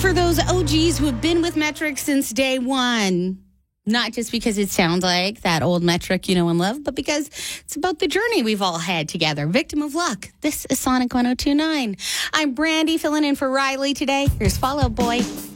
for those OGs who have been with Metric since day one. Not just because it sounds like that old Metric you know and love, but because it's about the journey we've all had together. Victim of Luck. This is Sonic 102.9. I'm Brandy, filling in for Riley today. Here's Fall Out Boy.